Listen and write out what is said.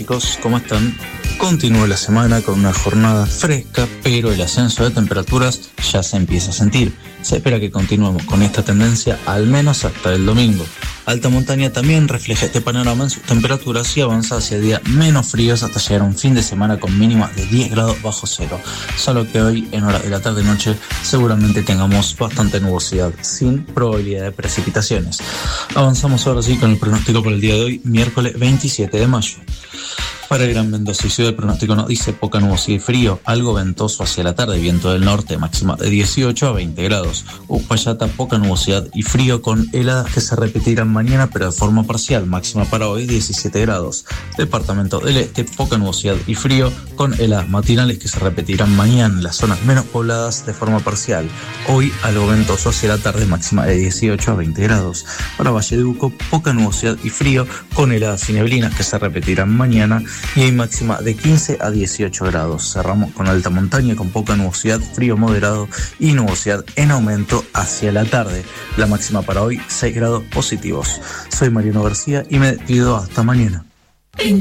chicos, ¿cómo están? Continúa la semana con una jornada fresca, pero el ascenso de temperaturas ya se empieza a sentir. Se espera que continuemos con esta tendencia al menos hasta el domingo. Alta montaña también refleja este panorama en sus temperaturas y avanza hacia días menos fríos hasta llegar a un fin de semana con mínimas de 10 grados bajo cero. Solo que hoy, en horas de la tarde-noche, seguramente tengamos bastante nubosidad, sin probabilidad de precipitaciones. Avanzamos ahora sí con el pronóstico para el día de hoy, miércoles 27 de mayo. Para el Gran Mendoza y Ciudad, el pronóstico nos dice poca nubosidad y frío, algo ventoso hacia la tarde, viento del norte, máxima de 18 a 20 grados. Uspallata, poca nubosidad y frío con heladas que se repetirán mañana, pero de forma parcial, máxima para hoy 17 grados. Departamento del Este, poca nubosidad y frío con heladas matinales que se repetirán mañana en las zonas menos pobladas de forma parcial. Hoy, algo ventoso hacia la tarde, máxima de 18 a 20 grados. Para Valle de Uco, poca nubosidad y frío con heladas y neblinas que se repetirán mañana y hay máxima de 15 a 18 grados. Cerramos con alta montaña con poca nubosidad, frío moderado y nubosidad en aumento hacia la tarde. La máxima para hoy 6 grados positivos. Soy Mariano García y me despido hasta mañana.